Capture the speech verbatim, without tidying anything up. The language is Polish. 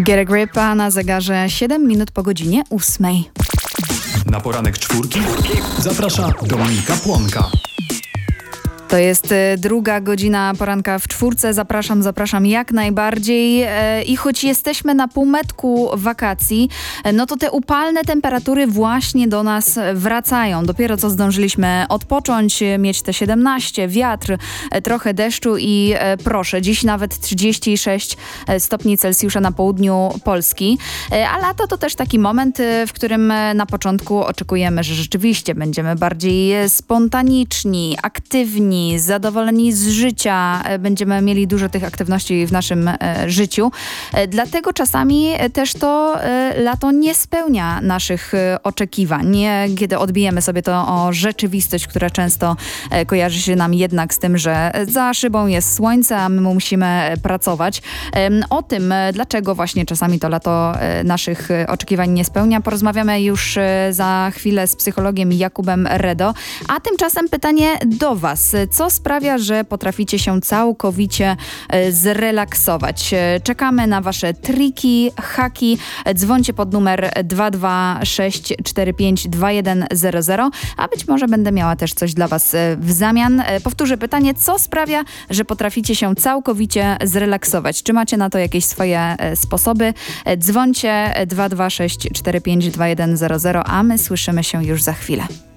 Get a grip, a na zegarze siedem minut po godzinie ósmej. Na poranek czwórki zaprasza Dominika Płonka. To jest e, druga godzina poranka w czwórce. Zapraszam, zapraszam jak najbardziej. E, I choć jesteśmy na półmetku wakacji, e, no to te upalne temperatury właśnie do nas wracają. Dopiero co zdążyliśmy odpocząć, e, mieć te siedemnaście, wiatr, e, trochę deszczu i e, proszę, dziś nawet trzydzieści sześć stopni Celsjusza na południu Polski. E, a lato to też taki moment, e, w którym e, na początku oczekujemy, że rzeczywiście będziemy bardziej spontaniczni, aktywni, zadowoleni z życia, będziemy mieli dużo tych aktywności w naszym e, życiu. E, dlatego czasami też to e, lato nie spełnia naszych e, oczekiwań, kiedy odbijemy sobie to o rzeczywistość, która często e, kojarzy się nam jednak z tym, że za szybą jest słońce, a my musimy pracować. E, o tym, e, dlaczego właśnie czasami to lato e, naszych oczekiwań nie spełnia, porozmawiamy już e, za chwilę z psychologiem Jakubem Redo. A tymczasem pytanie do Was. Co sprawia, że potraficie się całkowicie e, zrelaksować? E, czekamy na Wasze triki, haki. Dzwońcie pod numer dwa dwa sześć cztery pięć dwa jeden zero zero, a być może będę miała też coś dla Was e, w zamian. E, powtórzę pytanie, co sprawia, że potraficie się całkowicie zrelaksować? Czy macie na to jakieś swoje e, sposoby? E, dzwońcie dwa dwa sześć cztery pięć dwa jeden zero zero, a my słyszymy się już za chwilę.